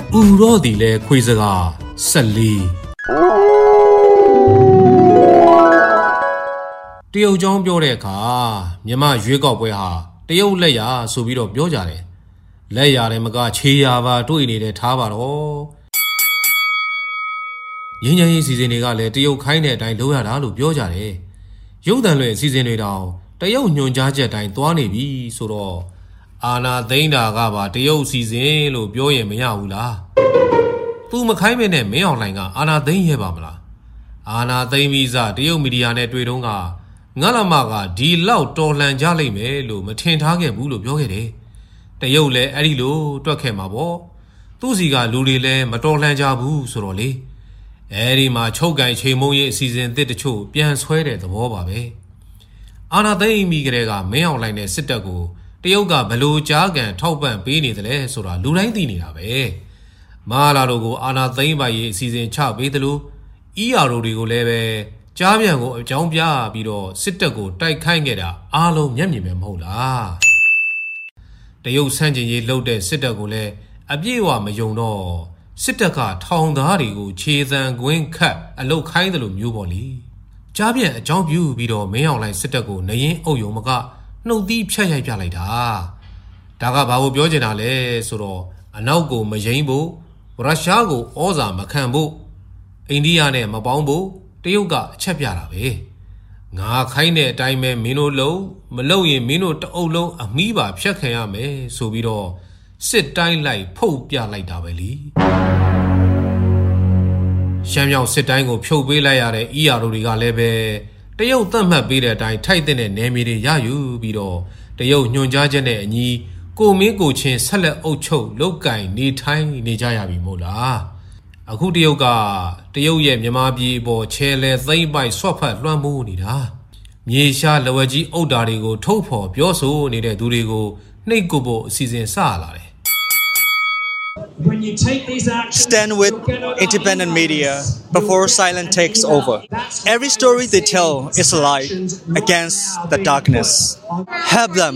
ရောဒီလဲခွေစကား14တရုတ်ကျောင်းပြောတဲ့အခါမြန်မာရွေးကောက်ပွဲဟာတရုတ်လက်ရဆိုပြီးတော့ပြောကြတယ်လက်ရတယ်မကခြေရပါတွေ့နေတဲ့ထားပါတော့ငင်းငင်းရေးစီစဉ်တွေကလည်းတရုတ်ခိုင်းတဲ့အတိုင်းလုပ်ရတာလို့ပြောကြတယ်ရုပ်သံလွှင့်အစီအစဉ်တွေတောင်တရုတ်ညွှန်ကြားချက်တိုင်းသွားနေပြီဆိုတော့အာနာသိန်းတာကပါတရုတ်စီစဉ်လို့ပြောရင်မရဘူးလားသူမခိုင်းမနဲ့မင်းအောင်လှိုင်ကအာနာသိန်းရဲပါမလားအာနာသိန်းပြီးစတရုတ်မီဒီယာနဲ့တွေ့တုန်းကငါလမကဒီလောက်တော်လှန်ကြလိမ့်မယ်လို့မထင်ထားခဲ့ဘူးလို့ပြောခဲ့တယ်တရုတ်လည်းအဲ့ဒီလိုတွက်ခဲ့မှာပေါ့သူ့စီကလူတွေလည်းမတော်လှန်ကြဘူးဆိုတော့လေအဲ့ဒီမှာချုပ်ကန်ချိန်မုံရေးအစီအစဉ်အသစ်တချို့ပြန်ဆွဲတဲ့သဘောပါပဲအာနာသိန်းမိကလေးကမင်းအောင်လှိုင်နဲ့စစ်တပ်ကိုတရုတ်ကဘလို့ကြားကန်ထောက်ပံ့ပေးနေတယ်လဲဆိုတာလူတိုင်းသိနေတာပဲမာလာတို့ကိုအာနာသိန်းပိုင်ရေးအစီအစဉ်ချပေးတယ်လို့EROတွေကိုလည်းပဲကြားပြန်ကိုအကြောင်းပြပြီးတော့စစ်တပ်ကိုတိုက်ခိုက်ခဲ့တာအားလုံးမျက်မြင်ပဲမဟုတ်လားတရုတ်ဆန့်ကျင်ရေးလှုပ်တဲ့စစ်တပ်ကိုလည်းအပြည့်အဝမယုံတော့စစ်တပ်ကထောင်သားတွေကိုခြေသံကွင်းခတ်အလုတ်ခိုင်းတယ်လို့မျိုးပေါ့လေကြားပြန်အကြောင်းပြုပြီးတော့မင်းအောင်လှိုင်စစ်တပ်ကိုနရင်အုပ်ယုံမကနှုတ်သီးဖြတ်ရိုက်ပြလိုက်တာဒါကဘာကိုပြောချင်တာလဲဆိုတော့အနောက်ကိုမယိမ်းဖို့ရုရှားကိုဩဇာမခံဖို့အိန္ဒိယနဲ့မပေါင်းဖို့တရုတ်ကအချက်ပြတာပဲငါခိုင်းတဲ့အတိုင်းပဲမင်းတို့လုံးမလုံးရင်မင်းတို့တအုပ်လုံးအမိပါဖြတ်ခံရမယ်ဆိုပြီးတော့စစ်တိုင်းလိုက်ဖုတ်ပြလိုက်တာပဲလीရှမ်းမြောင်စစ်တိုင်းကိုဖြုတ်ပေးလိုက်ရတဲ့ ERO တွေကလည်းပဲတရုတ်သတ်မှတ်ပေးတဲ့အတိုင်းထိုက်တဲ့နယ်မြေတွေရယူပြီးတော့တရုတ်ညွှန်ကြားချက်နဲ့အညီကိုမင်းကိုချင်းဆက်လက်အုပ်ချုပ်လုတ်ကင်နေထိုင်နေကြရပြီမို့လားအခုတရုတ်ကတရုတ်ရဲ့မြန်မာပြည်ပေါ်ချဲလဲသိမ့်ပိုက်ဆွတ်ဖတ်လွှမ်းမိုးနေတာမြေရှားလဝကြီးအုပ်တာတွေကိုထုတ်ဖော်ပြောဆိုနေတဲ့သူတွေကိုနှိပ်ကွပ်ဖို့အစီအစဉ်စလာတယ် Stand with independent media before silence takes over. Every story they tell is a light against the darkness. Help them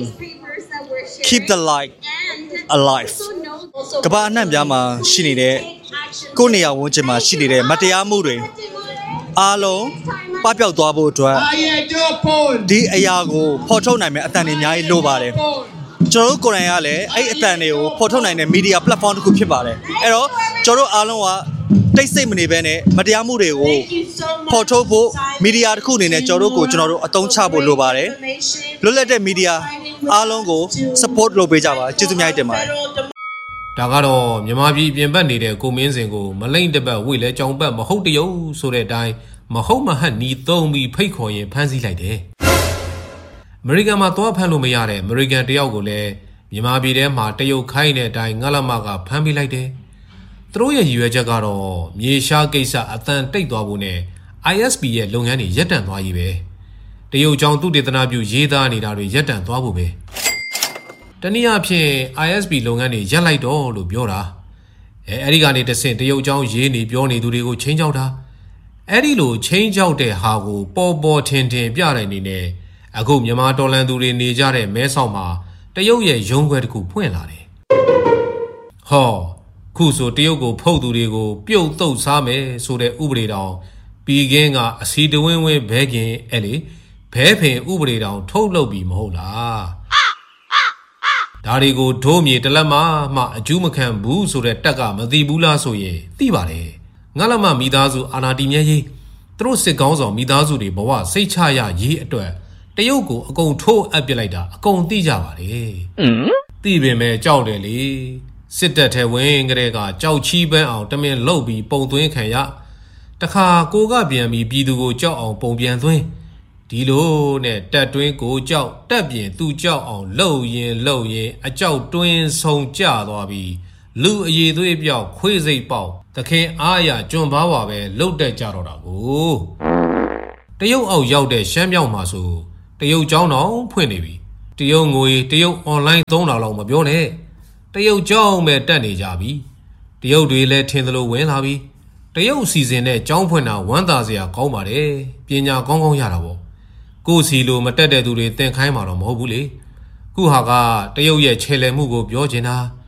keep the light alive. ကမ္ဘာအနှံ့ပြားမှာရှိနေတဲ့ကိုယ်နေရာဝန်းကျင်မှာရှိနေတဲ့မတရားမှုတွေအားလုံးပပျောက်သွားဖို့အတွက်ဒီအရာကိုဖော်ထုတ်နိုင်မယ့်အသံတွေအများကြီးလိုပါတယ်ကျွန်တော်တို့ကိုယ်တိုင်ကလည်းအဲ့အသံတွေကိုဖော်ထုတ်နိုင်တဲ့ media platform တစ်ခုဖြစ်ပါတယ်အဲ့တော့ကျွန်တော်တို့အားလုံးကတိတ်ဆိတ်မနေဘဲနဲ့မတရားမှုတွေကိုဖော်ထုတ်ဖို့ media တစ်ခုအနေနဲ့ကျွန်တော်တို့အသုံးချဖို့လိုပါတယ်လွတ်လပ်တဲ့ media အားလုံးကို support လုပ်ပေးကြပါကျေးဇူးများတင်ပါတယ်ဒါကတော့မြန်မာပြည်ပြင်ပနေတဲ့ကိုမင်းစင်ကိုမလိမ့်တပတ်ဝိလဲကြောင်ပတ်မဟုတ်တရုတ်ဆိုတဲ့အတိုင်းမဟုတ်မဟတ်နီးသုံးပြီးဖိတ်ခေါ်ရင်ဖမ်းဆီးလိုက်တယ်အမေရိကန်မှာသွားဖမ်းလို့မရတဲ့အမေရိကန်တယောက်ကိုလည်းမြန်မာပြည်ထဲမှာတရုတ်ခိုင်းတဲ့အတိုင်းငါလမကဖမ်းပေးလိုက်တယ်သူတို့ရဲ့ရည်ရွယ်ချက်ကတော့မြေရှားကိစ္စအတန်တိတ်သွားဖို့နဲ့ ISP ရဲ့လုပ်ငန်းတွေရပ်တန့်သွားရေးပဲတရုတ်ကြောင့်သူတေသနာပြုရေးသားနေတာတွေရပ်တန့်သွားဖို့ပဲတနည်းအားဖြင့် ISP လုပ်ငန်းတွေရပ်လိုက်တော့လို့ပြောတာအဲ့ဒီကနေတဆင့်တရုတ်ကြောင့်ရေးနေပြောနေသူတွေကိုချင်းချောက်တာအဲ့ဒီလိုချင်းချောက်တဲ့ဟာကိုပေါ်ပေါ်ထင်ထင်ပြတဲ့အနေနဲ့အခုမြန်မာတော်လန်သူတွေနေကြတဲ့မဲဆောက်မှာတရုတ်ရဲ့ရုံးခွဲတစ်ခုဖွင့်လာတယ်ဟောခုဆိုတရုတ်ကိုဖုတ်သူတွေကိုပြုတ်တုတ်စားမယ်ဆိုတဲ့ဥပဒေတောင်ပြီးကင်းကအစီတဝင်းဝင်းဘဲကင်အဲ့လေဘဲဖင်ဥပဒေတောင်ထုတ်လုပ်ပြီးမဟုတ်လားဒါတွေကိုဒိုးမြေတလက်မှအကျူးမခံဘူးဆိုတဲ့တက်ကမသိဘူးလားဆိုရင်သိပါတယ်ငါလမမိသားစုအာနာတီမြဲရေးသူတို့စစ်ကောင်းဆောင်မိသားစုတွေဘဝစိတ်ချရရေးအတွက်တရုတ်ကိုအကုန်ထိုးအပ်ပစ်လိုက်တာအကုန်သိကြပါတယ်သိပင်မဲ့ကြောက်တယ်လေစစ်တပ်ထဲဝင်ကြတဲ့ကကြောက်ချီးပန်းအောင်တမင်လှုပ်ပြီးပုံသွင်းခံရတခါကိုကပြန်ပြီးပြည်သူကိုကြောက်အောင်ပုံပြန်သွင်းဒီလိုနဲ့တက်တွင်းကိုကြောက်တက်ပြင်သူကြောက်အောင်လှုပ်ရင်အကြောက်တွင်းဆုံးကျသွားပြီးလူအည်သွေးပြောက်ခွေးစိတ်ပေါက်သခင်အားရကျွံပါပါပဲလှုပ်တက်ကြတော့တာကိုတရုတ်အောက်ရောက်တဲ့ရှမ်းမြောက်မှာဆိုတရုတ်ကျောင်းတော်ဖွင့်နေပြီတရုတ်ငွေတရုတ် online 3000လောက်မပြောနဲ့တရုတ်ကျောင်းပဲတက်နေကြပြီတရုတ်တွေလည်းထင်သလိုဝင်လာပြီတရုတ်စီစဉ်တဲ့ကျောင်းဖွင့်တာဝမ်းသာစရာကောင်းပါတယ်ပညာကောင်းရတာပေါ့ကိုစီလိုမတက်တဲ့သူတွေသင်ခိုင်းမှာတော့မဟုတ်ဘူးလေခုဟာကတရုတ်ရဲ့ခြေလှယ်မှုကိုပြောချင်တာ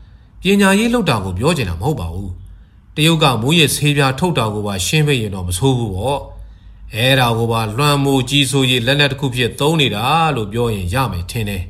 ပညာရေးလောက်တာကိုပြောချင်တာမဟုတ်ပါဘူးတရုတ်ကမူရစ်ဆေးပြားထုတ်တာကိုပါရှင်းပြရင်တော့မဆိုးဘူးပေါ့အဲ့ဒါကိုပါလွှမ်းမိုးကြီးဆိုရေးလက်နက်တစ်ခုဖြစ်သုံးနေတာလို့ပြောရင်ရမယ်ထင်တယ်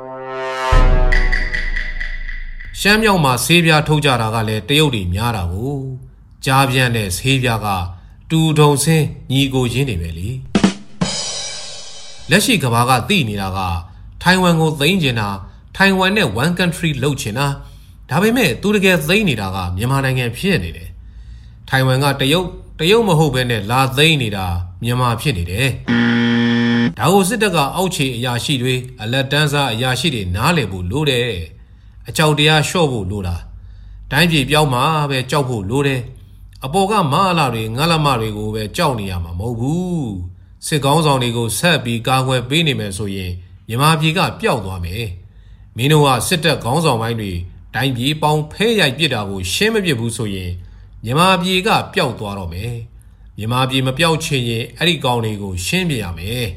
ရှမ်းမြောက်မှာဆေးပြားထုတ်ကြတာကလည်းတရုတ်တွေများတာကိုကြားပြန့်တဲ့ဆေးပြားကတူထုံဆင်းညီကိုရင်းနေပဲလေလက်ရှိကမ္ဘာကသိနေတာကထိုင်ဝမ်ကိုသိမ်းကျင်တာထိုင်ဝမ်နဲ့ one country လုပ်ချင်တာဒါပေမဲ့သူတကယ်သိမ်းနေတာကမြန်မာနိုင်ငံဖြစ်နေတယ်ထိုင်ဝမ်ကတရုတ်မဟုတ်ဘဲနဲ့လာသိမ်းနေတာမြန်မာဖြစ်နေတယ်ဒါကိုစစ်တပ်ကအောက်ခြေအရာရှိတွေအလက်တန်းစားအရာရှိတွေနားလည်ဖို့လိုတယ်အကြောက်တရားလျှော့ဖို့လိုတာတိုင်းပြည်ပြောင်းမှာပဲကြောက်ဖို့လိုတယ်အပေါ်ကမအလာတွေငါလမတွေကိုပဲကြောက်နေရမှာမဟုတ်ဘူးစစ်ကောင်းဆောင်တွေကိုဆက်ပြီးကာကွယ်ပေးနေမယ်ဆိုရင်မြန်မာပြည်ကပျောက်သွားမယ်မင်းတို့ကစစ်တပ်ခေါင်းဆောင်ပိုင်းတွေတိုင်းပြည်ပေါင်းဖဲရိုက်ပစ်တာကိုရှင်းမပစ်ဘူးဆိုရင်မြန်မာပြည်ကပျောက်သွားတော့မယ်မြန်မာပြည်မပျောက်ချင်ရင်အဲ့ဒီကောင်တွေကိုရှင်းပြရမယ်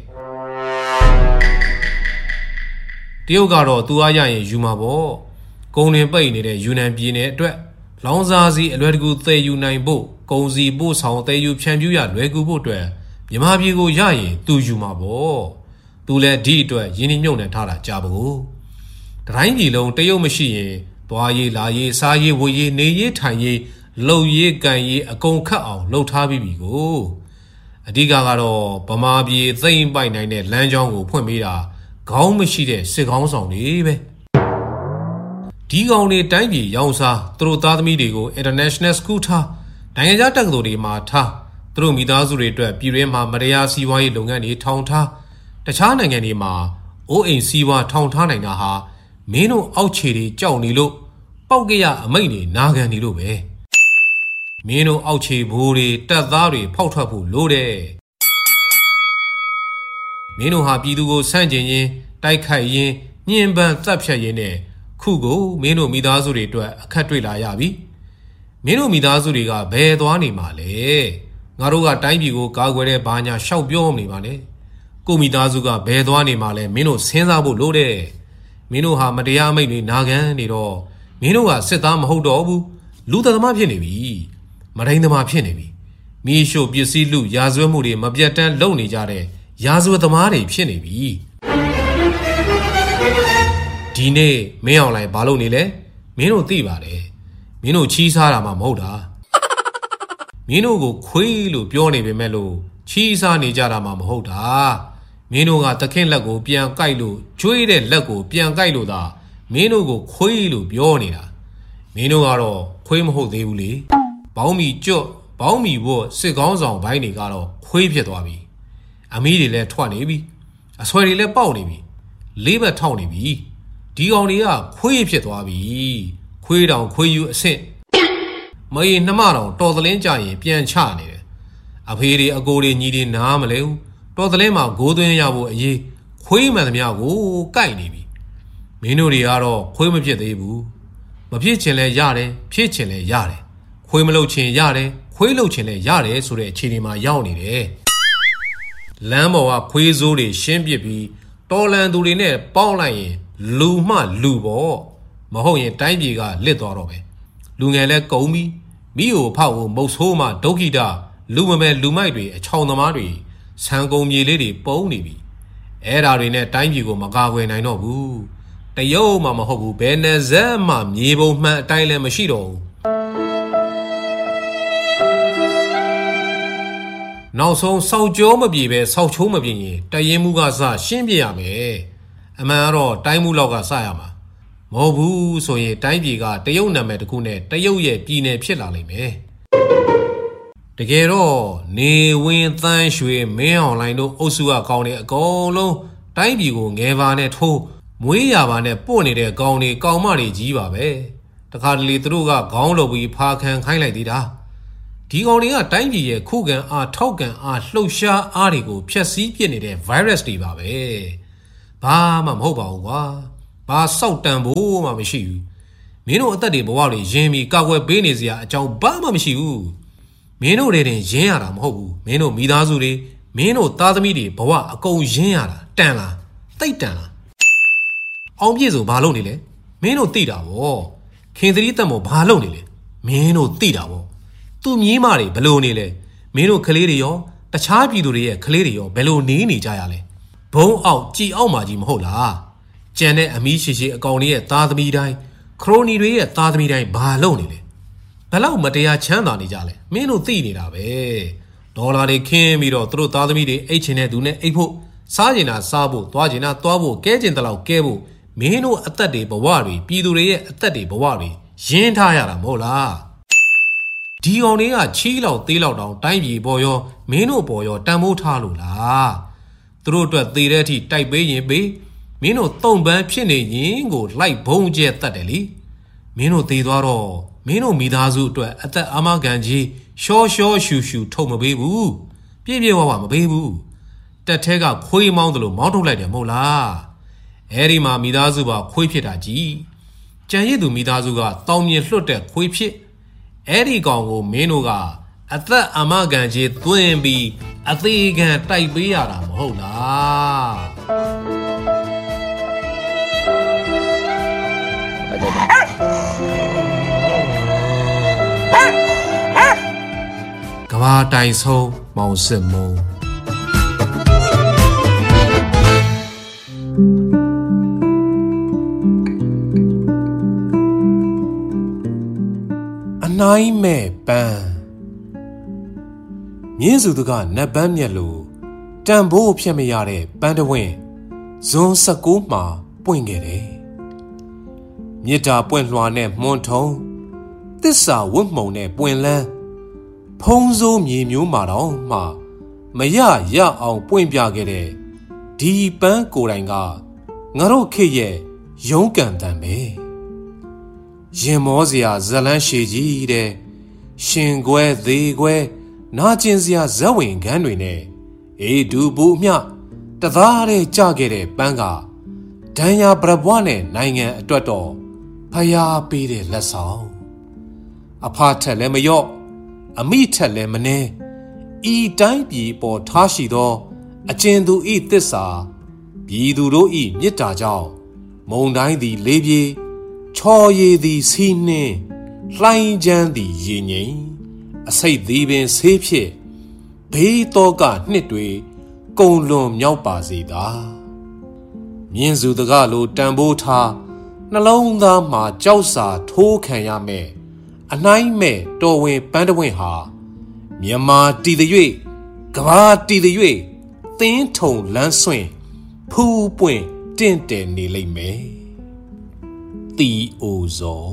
တရုတ်ကတော့သူအားရရင်ယူမှာပေါ့ကုန်တွင်ပိတ်နေတဲ့ယူနန်ပြည်နယ်အတွက်လောင်စာစီအလွယ်တကူသယ်ယူနိုင်ဖို့ကုန်စည်ပို့ဆောင်သယ်ယူဖြန့်ဖြူးရလွယ်ကူဖို့အတွက်မြန်မာပြည်ကိုရရင်သူယူမှာပေါ့သူလည်းဒီအတွက်ရင်းနှီးမြှုပ်နှံထားတာကြားဖို့တိုင်းပြည်လုံးတရုတ်မရှိရင်သွားရေးလာရေးစားရေးဝတ်ရေးနေရေးထိုင်ရေးလှုပ်ရေးကန်ရေးအကုန်ခတ်အောင်လှုပ်ထားပြီးပြီကိုအဓိကကတော့ဗမာပြည်သိမ့်ပိုက်နိုင်တဲ့လမ်းကြောင်းကိုဖွင့်ပေးတာခေါင်းမရှိတဲ့စစ်ကောင်းဆောင်တွေပဲဒီကောင်တွေတိုင်းပြည်ရောင်းစားသူတို့သားသမီးတွေကို international school ထားနိုင်ငံခြားတက္ကသိုလ်တွေမှာထားသူတို့မိသားစုတွေအတွက်ပြည်တွင်းမှာမတရားစီးပွားရေးလုပ်ငန်းတွေထောင်ထားတခြားနိုင်ငံတွေမှာအိုးအိမ်စီးပွားထောင်ထားနိုင်တာဟာမင်းတို့အောက်ခြေတွေကြောက်နေလို့ပောက်ကရအမိတ်တွေနာခံနေလို့ပဲမင်းတို့အောက်ခြေဘိုးတွေတပ်သားတွေဖောက်ထွက်ဖို့လိုတယ်မင်းတို့ဟာပြည်သူကိုဆန့်ကျင်ရင်တိုက်ခိုက်ရင်ညှဉ်းပန်းတပ်ဖြတ်ရင်နဲ့ခုကိုမင်းတို့မိသားစုတွေအတွက်အခက်တွေ့လာရပြီမင်းတို့မိသားစုတွေကဘယ်သွားနေမှာလဲငါတို့ကတိုင်းပြည်ကိုကာကွယ်တဲ့ဘာညာရှောက်ပြောနေပါနဲ့ကိုမိသားစုကဘယ်သွားနေမှာလဲမင်းတို့စဉ်းစားဖို့လိုတယ်မင်းတို့ဟာမတရားမိတ်တွေနာခံနေတော့မင်းတို့ကစစ်သားမဟုတ်တော့ဘူးလူသမားဖြစ်နေပြီမရင်းသမားဖြစ်နေပြီမိရှို့ပစ္စည်းလူရာဇဝတ်မှုတွေမပြတ်တမ်းလုပ်နေကြတဲ့ရာဇဝတ်သမားတွေဖြစ်နေပြီဒီနေ့မင်းအောင်လိုက်ဘာလုပ်နေလဲမင်းတို့သိပါတယ်မင်းတို့ချီးစားတာမှမဟုတ်တာမင်းတို့ကိုခွေးလို့ပြောနေပေမဲ့လို့ချီးစားနေကြတာမှမဟုတ်တာမင်းတို့ကသခင်လက်ကိုပြန်ကိုက်လို့ကျွေးတဲ့လက်ကိုပြန်ကိုက်လို့သာမင်းတို့ကိုခွေးလို့ပြောနေတာမင်းတို့ကတော့ခွေးမဟုတ်သေးဘူးလေဘောင်းမီကျွတ်ဘောင်းမီဝတ်စစ်ကောင်းဆောင်ဘိုင်းတွေကတော့ခွေးဖြစ်သွားပြီအမီးတွေလည်းထွက်နေပြီအဆွဲတွေလည်းပေါက်နေပြီလေးဘက်ထောက်နေပြီဒီကောင်တွေကခွေးဖြစ်သွားပြီခွေးတောင်ခွေးယူအဆင့်မအေးနှမတောင်တော်သလင်းကြရင်ပြန်ချနေတယ်အဖေတွေအကိုတွေညီတွေနားမလဲဘူးတော်သလင်းမှာဂိုးသွင်းရဖို့အရေးခွေးမှန်သမျှကိုကိုက်နေပြီမင်းတို့တွေကတော့ခွေးမဖြစ်သေးဘူးမဖြစ်ချင်လဲရတယ်ဖြစ်ချင်လဲရတယ်ခွေးမလုပ်ချင်ရတယ်ခွေးလုပ်ချင်လဲရတယ်ဆိုတဲ့အခြေအနေမှာရောက်နေတယ်လမ်းပေါ်ကခွေးစိုးတွေရှင်းပစ်ပြီးတော်လန်သူတွေနဲ့ပေါင်းလိုက်ရင်လူမှလူပေါ့မဟုတ်ရင်တိုင်းပြည်ကလစ်သွားတော့ပဲလူငယ်လဲကုံပြီးမိကိုဖောက်ကိုမုတ်ဆိုးမှဒုက္ခိတလူမမဲလူမိုက်တွေအချောင်သမားတွေဆန်ကုန်မြေလေးတွေပုံနေပြီအဲ့ဓာတွေနဲ့တိုင်းပြည်ကိုမကာကွယ်နိုင်တော့ဘူးတရုတ်မှမဟုတ်ဘူးဘယ်နဲ့ဇက်မှမြေပုံမှန်အတိုင်းလည်းမရှိတော့ဘူးနောက်ဆုံးစောက်ကြောမပြေပဲစောက်ချိုးမပြေရင်တရင်မှုကစရှင်းပြရမယ်အမှန်ကတော့တိုင်းမှုလောက်ကစရမှာမဟုတ်ဘူးဆိုရင်တိုင်းပြည်ကတရုတ်နာမည်တစ်ခုနဲ့တရုတ်ရဲ့ပြည်နယ်ဖြစ်လာလိမ့်မယ်တကယ်တော့နေဝင်းသန်းရွှေမင်းအောင်လိုင်းတို့အုပ်စုကကောင်းနေအကုန်လုံးတိုင်းပြည်ကိုငယ်ပါနဲ့ထိုးမွေးရပါနဲ့ပို့နေတဲ့ကောင်းတွေကောင်းမတွေကြီးပါပဲတခါတလေသူတို့ကခေါင်းလုပ်ပြီးဖာခံခိုင်းလိုက်သေးတာဒီကောင်တွေကတိုင်းပြည်ရဲ့ခုခံအားထောက်ခံအားလှုပ်ရှားအားတွေကိုဖျက်ဆီးပစ်နေတဲ့ virus တွေပါပဲဘာမှမဟုတ်ပါဘူးကွာဘာစောက်တန်ဖို့မှမရှိဘူးမင်းတို့အသက်တွေဘဝတွေရင်းပြီးကာကွယ်ပေးနေစရာအကြောင်းဘာမှမရှိဘူးမင်းတို့တွေတင်ရင်းရတာမဟုတ်ဘူးမင်းတို့မိသားစုတွေမင်းတို့သားသမီးတွေဘဝအကုန်ရင်းရတာတန်လားတိတ်တန်လားအောင်ပြည့်စုံဘာလုပ်နေလဲမင်းတို့သိတာဗောခင်သတိတက်မောဘာလုပ်နေလဲမင်းတို့သိတာပေါ့သူမြင်းမတွေဘလို့နေလဲမင်းတို့ကလေးတွေရောတခြားပြည်သူတွေရဲ့ကလေးတွေရောဘယ်လိုနေနေကြရလဲဘုံအောက်ကြည်အောက်မှာကြီးမဟုတ်လားကြံတဲ့အမီးရှိရှိအကောင်တွေရဲ့သားသမီးတိုင်းခရိုနီတွေရဲ့သားသမီးတိုင်းဘာလုပ်နေလဲဘယ်လောက်မတရားချမ်းသာနေကြလဲမင်းတို့သိနေတာပဲဒေါ်လာတွေခင်းပြီးတော့သူတို့သားသမီးတွေအိတ်ချင်တဲ့သူနဲ့အိတ်ဖို့စားကျင်တာစားဖို့သွားကျင်တာသွားဖို့ကဲကျင်တဲ့လောက်ကဲဖို့မင်းတို့အသက်တွေဘဝတွေပြည်သူတွေရဲ့အသက်တွေဘဝတွေရင်းထားရတာမဟုတ်လားဒီကောင်တွေကချီးလောက်သေးလောက်တောင်တိုင်းပြည်ပေါ်ရောမင်းတို့ပေါ်ရောတန်ဖိုးထားလို့လားသူတို့အတွက်သေတဲ့အထိတိုက်ပေးရင်ပေးမင်းတို့တုံပန်းဖြစ်နေရင်ကိုလိုက်ဘုံကျဲတတ်တယ်လေမင်းတို့သေသွားတော့မင်းတို့မိသားစုအတွက်အသက်အာမခံကြီးရှောရှောရှူရှူထုတ်မပေးဘူးပြည့်ပြည့်ဝဝမပေးဘူးတက်ထဲကခွေးမောင်းတယ်လို့မောင်းထုတ်လိုက်တယ်မဟုတ်လားအဲ့ဒီမှာမိသားစုပါခွေးဖြစ်တာကြီးကြံရည်သူမိသားစုကတောင်းမြင်လွတ်တဲ့ခွေးဖြစ်အဲ့ဒီကောင်ကိုမင်းတို့ကအသက်အာမခံကြီးသွင်းပြီးအသေးခံတိုက်ပေးရတာမဟုတ်လားကဘာတိုင်ဆုံးမောင်စစ်မုံနိုင်မဲ့ပန်းမြင်းစုသူကနတ်ပန်းမြက်လို့တန်ဖိုးဖြစ်မရတဲ့ပန်းတဝင်းဇွန်19မှာပွင့်ခဲ့တယ်မြစ်တာပွင့်လွှာနဲ့မွန်ထုံသစ္စာဝတ်မှုံနဲ့ပွင့်လန်းဖုံးစိုးမြေမျိုးမှာတော့မှမရအောင်ပွင့်ပြခဲ့တဲ့ဒီပန်းကိုယ်တိုင်ကငါတို့ခေတ်ရဲ့ရုန်းကန်တန်ပဲရင်မောစရာဇလန်းရှည်ကြီးတဲ့ရှင်ခွဲသေးခွဲနာကျင်စရာဇက်ဝင်ခန်းတွေနဲ့အေးဒူဘူးမြတသားတဲ့ကြခဲ့တဲ့ပန်းကဒဏ်ရာပြပွားနဲ့နိုင်ငံအတွက်တော့ဖျားပေးတဲ့လက်ဆောင်အဖထက်လည်းမလျော့အမိထက်လည်းမနှဲဤတိုင်းပြည်ပေါ်ထားရှိသောအကျဉ်သူဤသစ္စာပြည်သူတို့ဤမေတ္တာကြောင့်မုံတိုင်းသည်လေးပြေချော်ရည်သည်စီးနှင်းလှိုင်းချမ်းသည်ရေငိမ်အစိတ်သည်ပင်ဆေးဖြစ်ဘေးတော့ကနှစ်တွေကုံလွန်မြောက်ပါစေသာမြင်းစုတကလိုတန်ဖိုးထားနှလုံးသားမှာကြောက်စာထိုးခံရမယ်အနှိုင်းမဲ့တော်ဝင်ပန်းတဝင်းဟာမြန်မာတည်သည်၍ကဘာတည်သည်၍သင်းထုံလန်းဆွင့်ဖူးပွင့်တင့်တယ်နေလိမ့်မယ်တီအိုဇော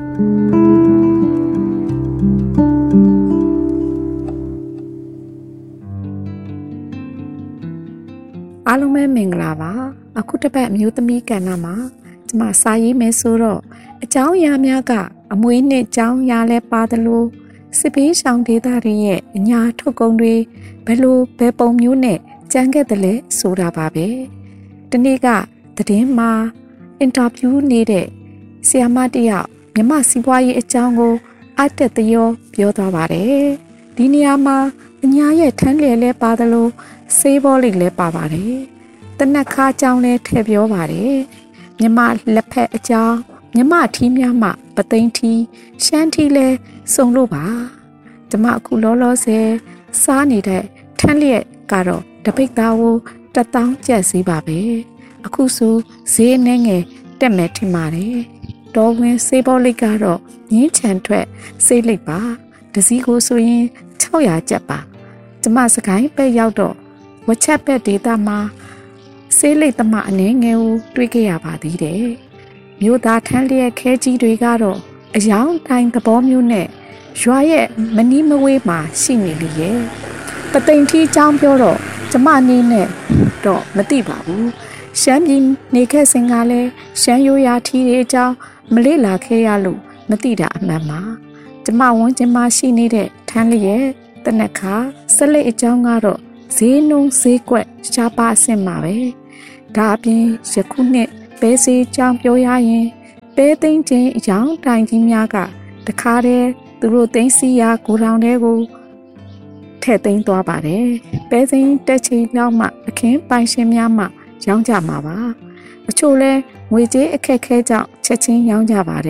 အားလုံးပဲမင်္ဂလာပါအခုတစ်ပတ်မျိုးသမီးကဏ္ဍမှာကျွန်မစာရေးမယ်ဆိုတော့အကြောင်းအရာများကအမွေးနှစ်အကြောင်းအရာလဲပါသလိုစစ်ပေးဆောင်ဒေသတွေရဲ့အညာထုတ်ကုန်တွေဘယ်ပုံမျိုးနဲ့ကြမ်းခဲ့တယ်လဲဆိုတာပါပဲဒီနေ့ကသတင်းမှာအင်တာဗျူးနေတဲ့ဆရာမတယောက်မြမစီးပွားရေးအကြောင်းကိုအတက်တရောပြောသွားပါတယ်ဒီနေရာမှာအညာရဲ့ထန်းလျက်လဲပါသလိုဆေးဘောလိတ်လဲပါပါတယ်တနက်ခါအကြောင်းလဲထည့်ပြောပါတယ်မြမလက်ဖက်အကြောင်းမြမထီးများမှပသိန်းထီးရှမ်းထီးလဲစုံလို့ပါဓမ္မအခုလောလောဆယ်စားနေတဲ့ထန်းလျက်ကတော့တပိတ်သားကို1000ကျပ်စီးပါပဲအခုဆိုဈေးနှဲငယ်တက်မယ်ထင်ပါတယ်တော်ဝင်ဆေးဘောလိတ်ကတော့ငင်းချန်ထွက်ဆေးလိတ်ပါတစည်းကိုဆိုရင်600ကျပ်ပါကျမစကိုင်းပဲရောက်တော့ဝက်ချက်ပဲဒေတာမှာဆေးလိတ်သမားအနေငယ်ကိုတွေ့ခဲ့ရပါသေးတယ်မြို့သားထန်းလျက်ခဲကြီးတွေကတော့အယောင်တိုင်းသဘောမျိုးနဲ့ရွာရဲ့မနီးမဝေးမှာရှိနေလေရဲ့ပသိမ်ထီးချောင်းပြောတော့ကျမနေနဲ့တော့မသိပါဘူးရှမ်းပြည်နေခဲ့စဉ်ကလည်းရှမ်းရိုးရာထီးတွေအကြောင်းမလေ့လာခဲ့ရလို့မသိတာအမှန်ပါကျမဝန်းကျင်မှာရှိနေတဲ့ထန်းလျက်တနက်ခါဆက်လက်အကြောင်းကတော့ဈေးနှုန်းဈေးကွက်ရှားပါအဆင့်မှာပဲဒါအပြင်ယခုနှစ်ပဲဈေးကြောင်းပြောရရင်ပဲသိန်းချင်းအယောင်တိုင်ကြီးများကတခါတည်းသူတို့သိန်းစီရာကိုတောင်တွေကိုထည့်သိမ်းသွားပါတယ်ပဲသိန်းတက်ချီလောက်မှအခင်းပိုင်ရှင်များမှရောင်းကြမှာပါအချို့လဲငွေကြေးအခက်ခဲကြောင့်ချက်ချင်းရောင်းကြပါတယ်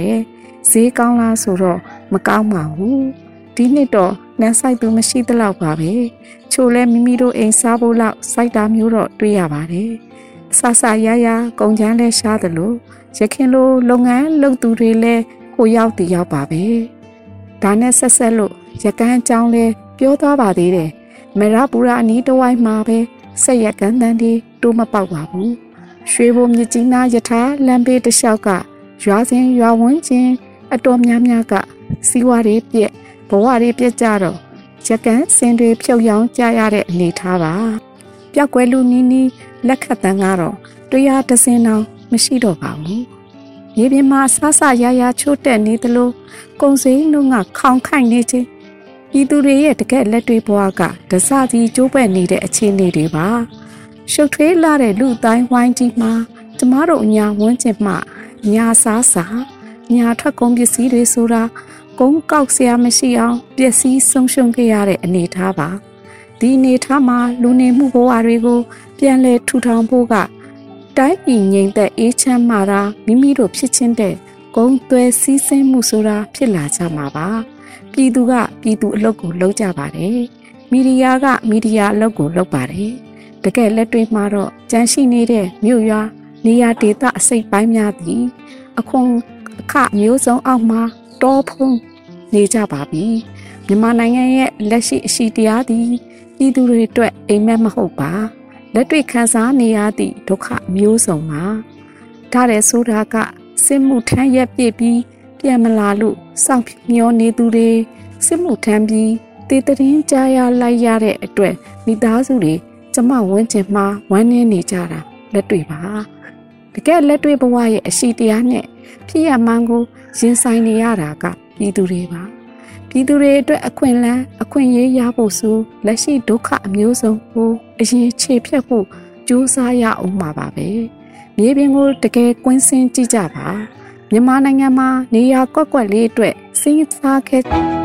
ဈေးကောင်းလားဆိုတော့မကောင်းပါဘူးဒီနှစ်တော့နန်းဆိုင်သူမရှိသလောက်ပါပဲချိုလဲမိမိတို့အိမ်စားဖို့လောက်စိုက်တာမျိုးတော့တွေ့ရပါတယ်ဆဆရရကုန်ချမ်းလဲရှားတယ်လို့ရခင်လိုလုပ်ငန်းလုပ်သူတွေလဲဟိုရောက်တည်ရောက်ပါပဲဒါနဲ့ဆက်လို့ရကန်းအကြောင်းလဲပြောသွားပါသေးတယ်မရပူရာအနီးတစ်ဝိုက်မှာပဲဆက်ရကန်တန်းဒီတိုးမပေါက်ပါဘူးရွှေဘုံမြကြီးနားယထာလမ်းဘေးတစ်လျှောက်ကရွာစဉ်ရွာဝန်းချင်းအတော်များများကစီဝါတွေပြက်ဘဝတွေပြက်ကြတော့ရကန်စင်တွေဖြုတ်ရောင်းကြရတဲ့အနေထားပါပြောက်ကွယ်လူနီးနီးလက်ခတ်တန်းကတော့တရားတစင်းအောင်မရှိတော့ပါဘူးရေပြင်မှာဆဆရရချိုးတက်နေသလိုကုံစိမ်းတို့ကခေါင်ခိုင်နေချင်းပြည်သူတွေရဲ့တကယ်လက်တွေ့ဘဝကဒစစီကျိုးပဲ့နေတဲ့အခြေအနေတွေပါရှုပ်ထွေးလာတဲ့လူတိုင်းဝိုင်းကြီးမှာကျမတို့အညာဝန်းကျင်မှာညာစားစာညာထွက်ကုန်ပစ္စည်းတွေဆိုတာကုန်းကောက်စရာမရှိအောင်ပျက်စီးဆုံးရှုံးခဲ့ရတဲ့အနေအထားပါဒီအနေအထားမှာလူနေမှုဘဝတွေကိုပြန်လည်ထူထောင်ဖို့ကတိုင်းပြည်ငြိမ်သက်အေးချမ်းမှသာမိမိတို့ဖြစ်ချင်းတဲ့ဂုံသွဲစည်းစိမ်မှုဆိုတာဖြစ်လာကြမှာပါပြည်သူကပြည်သူအလုပ်ကိုလုပ်ကြပါတယ်မီဒီယာကမီဒီယာအလုပ်ကိုလုပ်ပါတယ်တကယ်လက်တွေ့မှာတော့ကြန့်ရှိနေတဲ့မြို့ရွာနေရာဒေသအစိပ်ပိုင်းများသည်အခွန်အခမျိုးစုံအောက်မှာတောဖုံးနေကြပါပြီမြန်မာနိုင်ငံရဲ့လက်ရှိအရှိတရားသည်ပြည်သူတွေအတွက်အိမ်မက်မဟုတ်ပါလက်တွေ့ခံစားနေရသည့်ဒုက္ခမျိုးစုံပါဒါတဲ့ဆိုတာကစစ်မှုထမ်းရက်ပြည့်ပြီးပြန်မလာလို့စောင့်မျောနေသူတွေစစ်မှုထမ်းပြီးတေတရင်ကြားရလိုက်ရတဲ့အတွက်မိသားစုတွေကျမဝန်းကျင်မှာဝမ်းနည်းနေကြတာလက်တွေ့ပါတကယ်လက်တွေ့ဘဝရဲ့အရှိတရားနဲ့ဖြစ်ရမှန်းကိုရင်ဆိုင်နေရတာကပြည်သူတွေပါပြည်သူတွေအတွက်အခွင့်အလမ်းအခွင့်အရေးရဖို့ဆိုလက်ရှိဒုက္ခအမျိုးစုံကိုအရင်ခြေဖြတ်ဖို့ကြိုးစားရအောင်ပါပဲမြေပြင်ကိုတကယ်ကွင်းဆင်းကြည့်ကြပါမြန်မာနိုင်ငံမှာနေရာကွက်ကွက်လေးအတွက်စဉ်းစားခဲ့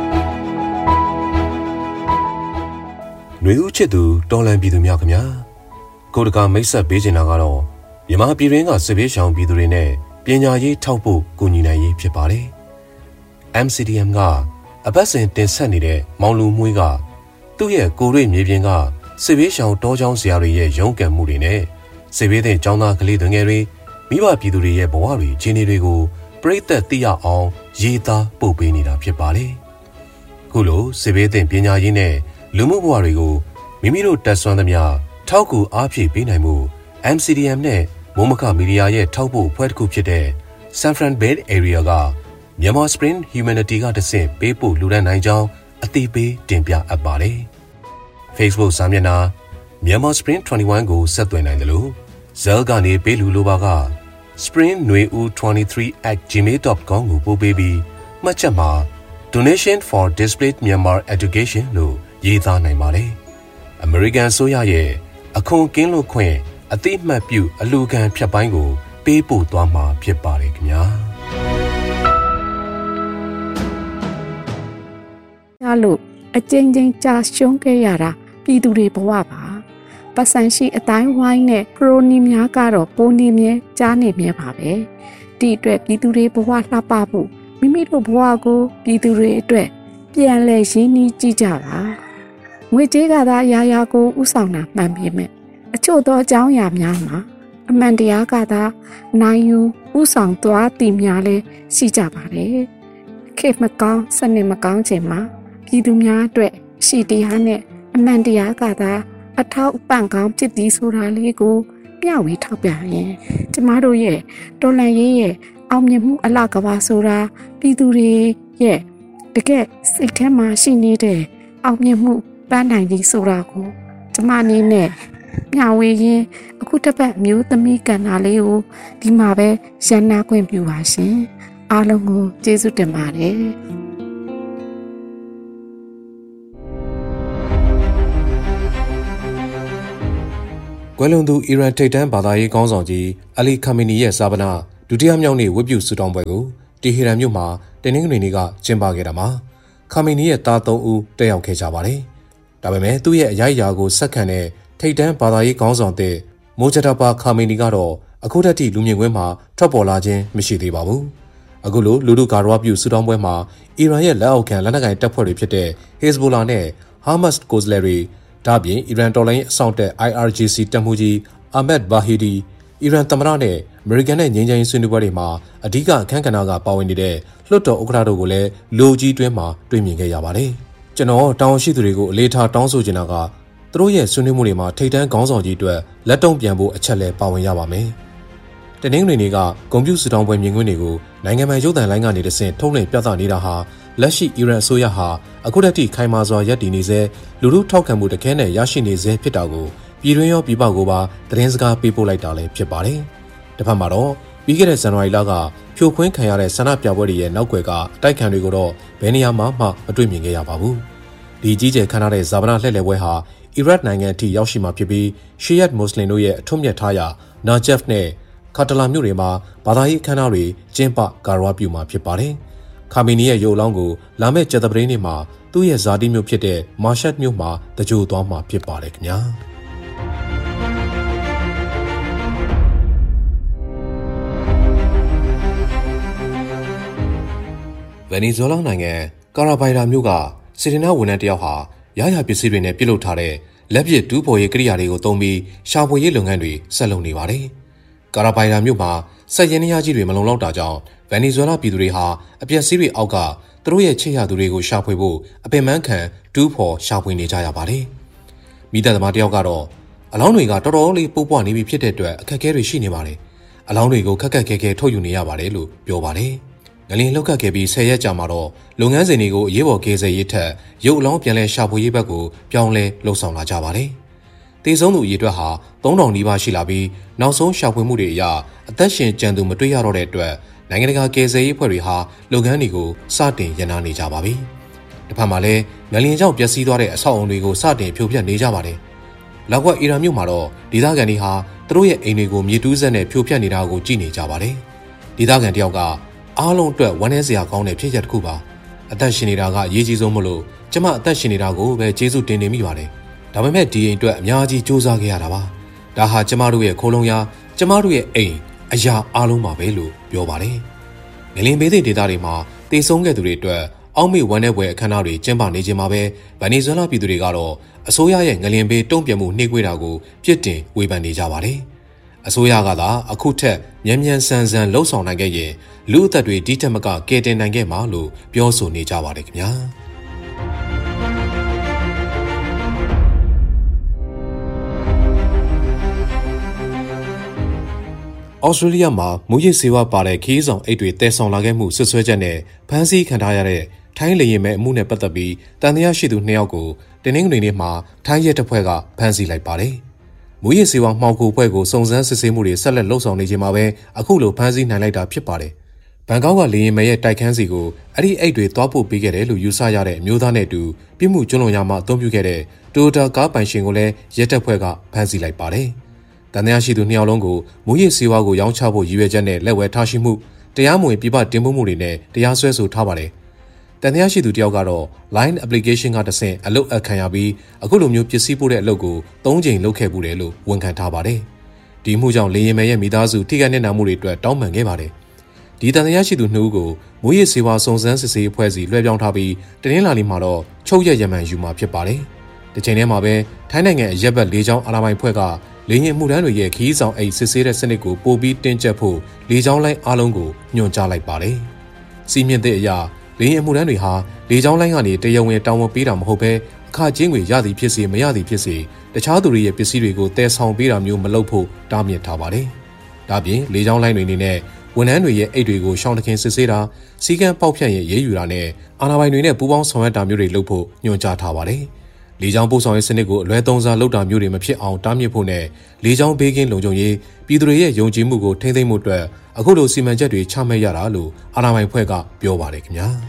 ຫນွေဦးချစ်သူတော်လန်ပြည်သူများခင်ဗျာကိုတကာမိတ်ဆက်ပေးချင်တာကတော့မြန်မာပြည်တွင်းကစစ်ဘေးရှောင်ပြည်သူတွေနဲ့ပညာရေးထောက်ဖို့ကူညီနိုင်ရေးဖြစ်ပါတယ် MCDM ကအပတ်စဉ်တင်ဆက်နေတဲ့မောင်လူမွှေးကသူ့ရဲ့ကိုရိမြေပြင်ကစစ်ဘေးရှောင်တောချောင်းဆရာတွေရဲ့ရုန်းကန်မှုတွေနဲ့စစ်ဘေးသင့်ကျောင်းသားကလေးငယ်တွေမိဘပြည်သူတွေရဲ့ဘဝတွေခြေနေတွေကိုပြိသက်သိရအောင်ရေးသားပို့ပေးနေတာဖြစ်ပါတယ်ခုလိုစစ်ဘေးသင့်ပညာရေးနဲ့လူမှုဘဝတွေကိုမိမိတို့တက်ဆွမ်းသမျှထောက်ကူအားဖြည့်ပေးနိုင်မှု MCDM နဲ့မိုးမခမီဒီယာရဲ့ထောက်ပို့အဖွဲ့တစ်ခုဖြစ်တဲ့ San Fran Bay Area ကMyanmar Spring Humanity ကတဆင့်ပေးပို့လူဒန်းနိုင်ကြောင်းအသိပေးတင်ပြအပ်ပါတယ်။ Facebook စာမျက်နှာ Myanmar Spring 21ကိုဆက်သွယ်နိုင်တယ်လို့ Zelle ကနေပေးလူလိုပါက springneu23@gmail.com ကိုပို့ပေးပြီးမှတ်ချက်မှာ Donation for Displaced Myanmar Education လို့ရေးသားနိုင်ပါတယ်။ American ဆိုရရဲ့အခွန်ကင်းလွတ်ခွင့်အတိအမှတ်ပြုအလူခံဖြတ်ပိုင်းကိုပေးပို့သွားမှာဖြစ်ပါတယ်ခင်ဗျာလို့အကျဉ်းချင်းကြာရှုံးခဲ့ရတာပြည်သူတွေဘဝပါပတ်စံရှိအတိုင်းဝိုင်းနဲ့ခရိုနီများကတော့ပိုနေမြဲကြားနေမြဲပါပဲဒီအတွက်ပြည်သူတွေဘဝလှပဖို့မိမိတို့ဘဝကိုပြည်သူတွေအတွက်ပြန်လဲရင်းနှီးကြည့်ကြပါငွေကြေးကသာရာရာကိုဥဆောင်တာမှန်ပေမဲ့အချို့သောအကြောင်းအရာများမှာအမှန်တရားကသာနိုင်ယူဥဆောင်သွားတည်များလဲရှိကြပါတယ်ခေတ်မကောင်းစနစ်မကောင်းချိန်မှာပြည်သူများအတွက်ရှိတရားနဲ့အမှန်တရားကသာအထောက်ပံ့ကောင်းဖြစ်သည်ဆိုတာလေးကိုမျှဝေထောက်ပြရင်ကျမတို့ရဲ့တော်လှန်ရေးရဲ့အောင်မြင်မှုအလှကဘာဆိုတာပြည်သူတွေရဲ့တကယ်စိတ်ထဲမှာရှိနေတဲ့အောင်မြင်မှုပန်းနိုင်သည်ဆိုတာကိုကျမအနေနဲ့မျှဝေရင်အခုတစ်ပတ်မျိုးသမီးကဏ္ဍလေးကိုဒီမှာပဲရန်နာခွင့်ပြုပါရှင်အားလုံးကိုကျေးဇူးတင်ပါတယ်ကွယ်လွန်သူအီရန်ထိပ်တန်းဘာသာရေးခေါင်းဆောင်ကြီးအလီခါမီနီရဲ့ဇာပနာဒုတိယမြောက်နေ့ဝတ်ပြုဆုတောင်းပွဲကိုတီဟီရန်မြို့မှာတင်းနှင်းကနေကကျင်းပခဲ့တာမှာခါမီနီရဲ့သား၃ဦးတက်ရောက်ခဲ့ကြပါတယ်။ဒါပေမဲ့သူ့ရဲ့အရိုက်အရာကိုဆက်ခံတဲ့ထိပ်တန်းဘာသာရေးခေါင်းဆောင်တဲ့မိုဂျဒါဘာခါမီနီကတော့အခုထက်ထိလူမြင်ကွင်းမှာထွက်ပေါ်လာခြင်းမရှိသေးပါဘူး။အခုလိုလူထုကာရဝပြုဆူတောင်းပွဲမှာအီရန်ရဲ့လက်အောက်ခံလက်နက်ကိုင်တပ်ဖွဲ့တွေဖြစ်တဲ့ Hezbollah နဲ့ Hamas ကိုယ်စားလှယ်တွေဒါပြင်အီရန်တော်လှန်ရေးအစောင့်တပ် IRGC တပ်မှူးကြီး Ahmed Bahidi အီရန်သမ္မတနဲ့အမေရိကန်နဲ့ငြိမ်းချမ်းရေးဆွေးနွေးပွဲတွေမှာအဓိကအခမ်းကဏ္ဍကပါဝင်နေတဲ့လွှတ်တော်ဥက္ကဋ္ဌတို့ကိုလည်းလူကြီးတွင်းမှာတွေ့မြင်ခဲ့ရပါတယ်။ကျွန်တော်တောင်းရှိသူတွေကိုအလေးထားတောင်းဆိုချင်တာကသူတို့ရဲ့ဆွေးနွေးမှုတွေမှာထိပ်တန်းခေါင်းဆောင်ကြီးအတွက်လက်တုံ့ပြန်ဖို့အချက်လဲပါဝင်ရပါမယ်။တနင်္ဂနွေနေ့ကဂုဏ်ပြုဆူတောင်းပွဲမြင်ကွင်းတွေကိုနိုင်ငံပိုင်ရုပ်သံလိုင်းကနေတဆင့်ထုတ်လွှင့်ပြသနေတာဟာလက်ရှိအီရန်အစိုးရဟာအခုတည်းကခိုင်မာစွာရပ်တည်နေစေလူထုထောက်ခံမှုတခဲနဲ့ရရှိနေစေဖြစ်တာကိုပြည်တွင်းရောပြည်ပကိုပါသတင်းစကားပေးပို့လိုက်တာလည်းဖြစ်ပါတယ်။တစ်ဖက်မှာတော့ပြီးခဲ့တဲ့ဇန်နဝါရီလကဖြိုခွင်းခံရတဲ့ဆန္ဒပြပွဲတွေရဲ့နောက်ွယ်ကအတိုက်ခံတွေကိုတော့ဘယ်နေရာမှမတွေ့မြင်ခဲ့ရပါဘူး။ဒီကြီးကျယ်ခမ်းနားတဲ့ဇာဗနာလှည့်လည်ပွဲဟာအီရတ်နိုင်ငံအထိရောက်ရှိမှာဖြစ်ပြီးရှီယတ်မွတ်စလင်တို့ရဲ့အထွတ်မြတ်ထားရာနာဂျက်နဲ့ခါတလာမြို့တွေမှာဘာသာရေးအခမ်းအနားတွေကျင်းပကာရဝပြုမှာဖြစ်ပါတယ်။ခါမီနီရဲ့ရုပ်အလောင်းကိုလာမယ့်ကြာသပတေးနေ့မှာသူ့ရဲ့ဇာတိမြို့ဖြစ်တဲ့မာရှတ်မြို့မှာတကြိုသွားမှာဖြစ်ပါတယ်ခင်ဗျာ။ဗင်နီဇွဲလားနိုင်ငံကာရာဘိုင်ရာမြို့ကစီရီနာဝန်ထမ်းတယောက်ဟာရရပစ္စည်းတွေနဲ့ပြုလုပ်ထားတဲ့လက်ပစ်တူးဖော်ရေးကိရိယာတွေကိုသုံးပြီးရှာဖွေရေးလုပ်ငန်းတွေဆက်လုပ်နေပါတယ်။ကာရာဘိုင်ရာမြို့မှာစက်ရင်းနှီးကြီးတွေမလုံလောက်တာကြောင့်ဗင်နီဇွဲလားပြည်သူတွေဟာအပျက်စီးတွေအောက်ကသူတို့ရဲ့ချစ်ရသူတွေကိုရှာဖွေဖို့အပင်ပန်းခံတူးဖော်ရှာဖွေနေကြရပါတယ်။မိသားသမားတယောက်ကတော့အလောင်းတွေကတော်တော်လေးပုပ်ပွားနေပြီဖြစ်တဲ့အတွက်အခက်အခဲတွေရှိနေပါတယ်။အလောင်းတွေကိုခက်ခက်ခဲခဲထုတ်ယူနေရပါတယ်လို့ပြောပါတယ်။ငလင်လောက်ကခဲ့ပြီး10ရက်ကြာမှာတော့လုပ်ငန်းစဉ်တွေကိုအရေးပေါ်ကေဆယ်ရေးထက်ရုပ်အလောင်းပြန်လဲရှာဖွေရေးဘက်ကိုပြောင်းလဲလှုပ်ဆောင်လာကြပါတယ်။တေဆုံးသူအရေအတွက်ဟာ3000နီးပါးရှိလာပြီးနောက်ဆုံးရှာဖွေမှုတွေအရအသက်ရှင်ကျန်သူမတွေ့ရတော့တဲ့အတွက်နိုင်ငံတကာကေဆယ်ရေးအဖွဲ့တွေဟာလုပ်ငန်းတွေကိုစတင်ရန်နာနေကြပါပြီ။တစ်ဖက်မှာလည်းငလင်ကြောင့်ပျက်စီးသွားတဲ့အဆောက်အအုံတွေကိုစတင်ဖြိုဖျက်နေကြပါတယ်။လောက်ကွက်အီရန်မြို့မှာတော့ဒေသခံတွေဟာသူတို့ရဲ့အိမ်တွေကိုမြေတူးစက်နဲ့ဖြိုဖျက်နေတာကိုကြည့်နေကြပါတယ်။ဒေသခံတယောက်ကအားလုံးအတွက်ဝမ်းနည်းစရာကောင်းတဲ့ဖြစ်ရပ်တစ်ခုပါအသက်ရှင်နေတာကအရေးကြီးဆုံးမလို့ကျမအသက်ရှင်နေတာကိုပဲကျေးဇူးတင်နေမိပါတယ်ဒါပေမဲ့ဒီအိမ်အတွက်အများကြီးစူးစမ်းခဲ့ရတာပါဒါဟာကျမတို့ရဲ့ခိုးလုံးရာကျမတို့ရဲ့အိမ်အရာအားလုံးပါပဲလို့ပြောပါတယ်ငလင်ဘေးသည့်ဒေသတွေမှာတည်ဆုံးခဲ့သူတွေအတွက်အောက်မေ့ဝမ်းနည်းပွဲအခမ်းအနားတွေကျင်းပနေခြင်းမှာပဲဗင်နီဇွဲလားပြည်သူတွေကတော့အစိုးရရဲ့ငလင်ဘေးတုံ့ပြန်မှုနှိကွေးတာကိုပြစ်တင်ဝေဖန်နေကြပါတယ်အစိုးရကသာအခုထက်မြန်မြန်ဆန်ဆန်လှုပ်ဆောင်နိုင်ခဲ့ရင်လူအသက်တွေဒီထက်မကကယ်တင်နိုင်ခဲ့မှာလို့ပြောဆိုနေကြပါတယ်ခင်ဗျာဩစတြေးလျမှာမူရစ်ဆေးဝါးပါတဲ့ခီးဆောင်အိတ်တွေတည်ဆောင်လာခဲ့မှုဆွဆွဲချက်နဲ့ဖမ်းဆီးခံထားရတဲ့ထိုင်းလေယာဉ်မဲ့အမှုနဲ့ပတ်သက်ပြီးတန်တရားရှိသူ2ယောက်ကိုတင်းနှင်းငွေနေ့မှာထိုင်းရဲတပ်ဖွဲ့ကဖမ်းဆီးလိုက်ပါတယ်မူရစ်ဆေးဝါးမှောင်ခိုဖွဲ့ကိုစုံစမ်းစစ်ဆေးမှုတွေဆက်လက်လှုပ်ဆောင်နေချိန်မှာပဲအခုလိုဖမ်းဆီးနိုင်လိုက်တာဖြစ်ပါတယ်။ဘန်ကောက်ကလေယာဉ်မဲရဲ့တိုက်ခန်းစီကိုအဲ့ဒီအိတ်တွေသွားပို့ပေးခဲ့တယ်လို့ယူဆရတဲ့အမျိုးသားနဲ့အတူပြစ်မှုကျူးလွန်ရမှအသုံးပြုခဲ့တဲ့တိုယိုတာကားပိုင်ရှင်ကိုလည်းရဲတပ်ဖွဲ့ကဖမ်းဆီးလိုက်ပါတယ်။တန်တရားရှိသူ2ယောက်လုံးကိုမူရစ်ဆေးဝါးကိုရောင်းချဖို့ရည်ရွယ်ချက်နဲ့လက်ဝဲထားရှိမှုတရားမဝင်ပြပတင်ပို့မှုတွေနဲ့တရားစွဲဆိုထားပါတယ်။တန်တရားရှိသူတယောက်ကတော့ line application ကတဆင့်အလုပ်အခမ်းရပြီးအခုလိုမျိုးပစ္စည်းပို့တဲ့အလုပ်ကို3ကြိမ်လုပ်ခဲ့မှုတယ်လို့ဝန်ခံထားပါတယ်။ဒီမှုကြောင့်လေယာဉ်မဲရဲ့မိသားစုထိခိုက်နစ်နာမှုတွေအတွက်တောင်းပန်ခဲ့ပါတယ်။ဒီတန်တရားရှိသူ2ဦးကိုမူရစ်ဆေးဝါးစုံစမ်းစစ်ဆေးအဖွဲ့စီလွှဲပြောင်းထားပြီးတနင်္လာနေ့မှာတော့ချုပ်ရက်ရမှန်ယူမှာဖြစ်ပါတယ်။ဒီချိန်ထဲမှာပဲထိုင်းနိုင်ငံအရက်ဘက်လေးချောင်းအာဏာပိုင်ဖွဲ့ကလေယာဉ်မှုထမ်းတွေရဲ့ခီးဆောင်အိတ်စစ်ဆေးတဲ့စနစ်ကိုပိုပြီးတင်းကျပ်ဖို့လေချောင်းလိုင်းအားလုံးကိုညွှန်ကြားလိုက်ပါတယ်။စီးမြင့်တဲ့အရာလေယာဉ်မှုထမ်းတွေဟာလေချောင်းလိုင်းကနေတရားဝင်တောင်းဝန်ပေးတာမဟုတ်ဘဲအခကြေးငွေရသည်ဖြစ်စေမရသည်ဖြစ်စေတခြားသူတွေရဲ့ပစ္စည်းတွေကိုတည်ဆောင်ပေးတာမျိုးမလုပ်ဖို့တားမြစ်ထားပါတယ်။ဒါပြင်လေချောင်းလိုင်းတွေအနေနဲ့ဝန်ထမ်းတွေရဲ့အိတ်တွေကိုရှောင်တခင်စစ်ဆေးတာစီကံပေါက်ဖြတ်ရင်ရေးယူတာနဲ့အာဏာပိုင်တွေနဲ့ပူးပေါင်းဆောင်ရွက်တာမျိုးတွေလုပ်ဖို့ညွှန်ကြားထားပါတယ်။လေချောင်းပို့ဆောင်ရေးစနစ်ကိုအလွဲသုံးစားလုပ်တာမျိုးတွေမဖြစ်အောင်တားမြစ်ဖို့နဲ့လေချောင်းဘေးကင်းလုံခြုံရေးပြည်သူတွေရဲ့ယုံကြည်မှုကိုထိန်းသိမ်းမှုအတွက်အခုလိုစီမံချက်တွေချမှတ်ရတာလို့အာဏာပိုင်ဖွဲ့ကပြောပါတယ်ခင်ဗျာ။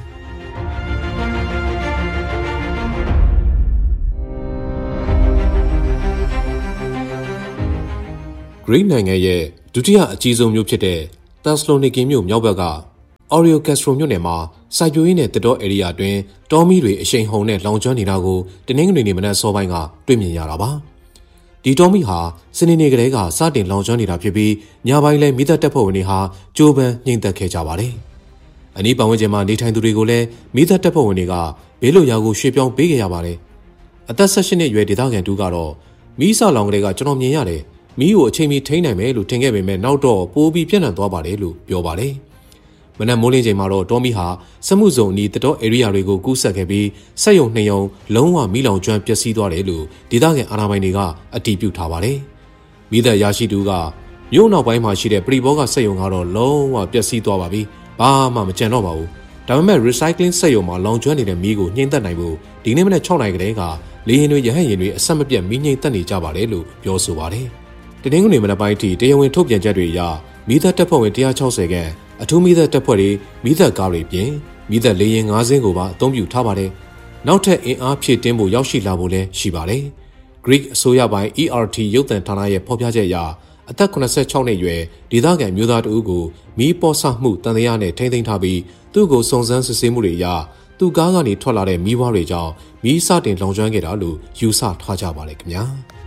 Greece နိုင်ငံရဲ့ဒုတိယအကြီးဆုံးမြို့ဖြစ်တဲ့တက်စလိုနီကီမြို့မြောက်ဘက်ကအော်ရီယိုကက်စထရိုမြို့နယ်မှာစိုက်ပျိုးရေးနဲ့တတော်ဧရိယာအတွင်းတောမီတွေအရှိန်ဟုန်နဲ့လောင်ကျွမ်းနေတာကိုတနင်္ဂနွေနေ့မနက်စောပိုင်းကတွေ့မြင်ရတာပါ။ဒီတောမီဟာစနေနေ့ကတည်းကစတင်လောင်ကျွမ်းနေတာဖြစ်ပြီးညပိုင်းလဲမိသက်တပ်ဖွဲ့ဝင်တွေဟာကြိုးပမ်းနှိမ်သက်ခဲ့ကြပါတယ်အနီးပတ်ဝန်းကျင်မှာနေထိုင်သူတွေကိုလည်းမိသက်တပ်ဖွဲ့ဝင်တွေကဘေးလွတ်ရာကိုရွှေ့ပြောင်းပေးခဲ့ရပါတယ်။အသက်18နှစ်အရွယ်ဒေသခံတူကတော့မီးစလောင်ကလေးကကျွန်တော်မြင်ရတယ်။မီးကိုအချိန်မီထိန်းနိုင်မယ်လို့ထင်ခဲ့ပေမဲ့နောက်တော့ပိုပြီးပြန့်နှံ့သွားပါတယ်လို့ပြောပါတယ်။မနက်မိုးလင်းချိန်မှာတော့တော်မီဟာစမှုဇုံအနီးတတော်ဧရိယာတွေကိုကူးဆက်ခဲ့ပြီးစက်ရုံ2ရုံလုံးဝမီးလောင်ကျွမ်းပျက်စီးသွားတယ်လို့ဒေသခံအာဏာပိုင်တွေကအတည်ပြုထားပါတယ်။မီးသက်ရရှိသူကမြို့နောက်ပိုင်းမှာရှိတဲ့ပရိဘောဂစက်ရုံကတော့လုံးဝပျက်စီးသွားပါပြီ။ဘာမှမကျန်တော့ပါဘူး။ဒါပေမဲ့ recycling စက်ရုံမှာလောင်ကျွမ်းနေတဲ့မီးကိုညှိမ့်သက်နိုင်ဖို့ဒီနေ့မနက်6နာရီကတည်းကလေယာဉ်တွေရဟတ်ယာဉ်တွေအဆက်မပြတ်မီးငြိမ်သက်နေကြပါတယ်လို့ပြောဆိုပါတယ်။တနင်္ဂနွေမနက်ပိုင်းထိတရားဝင်ထုတ်ပြန်ချက်တွေအရမီးသက်တပ်ဖွဲ့ဝင်160ခန့်အထူးမီးသက်တပ်ဖွဲ့တွေမီးသက်ကားတွေပြင်မီးသက်လေယာဉ်9စင်းကိုပါအသုံးပြုထားပါတယ်။နောက်ထပ်အင်အားဖြည့်တင်းဖို့ရောက်ရှိလာဖို့လည်းရှိပါတယ်။ Greek အစိုးရပိုင်း ERT ရုပ်သံဌာနရဲ့ဖော်ပြချက်အရအသက်86နှစ်အရွယ်ဒေသခံမျိုးသားတဦးကိုမီးပေါ်ဆမှုတန်တရားနဲ့ထိန်းသိမ်းထားပြီးသူ့ကိုစုံစမ်းစစ်ဆေးမှုတွေအရသူ့ကားကနေထွက်လာတဲ့မီးပွားတွေကြောင့်မီးစတင်လောင်ကျွမ်းခဲ့တာလို့ယူဆထားကြပါတယ်ခင်ဗျာ။